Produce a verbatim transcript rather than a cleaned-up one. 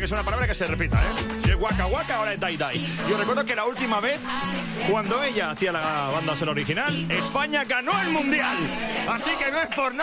que es una palabra que se repita, ¿eh? Si es Waka Waka, ahora es Dai Dai. Yo recuerdo que la última vez, cuando ella hacía la banda sonora original, España ganó el Mundial. Así que no es por nada.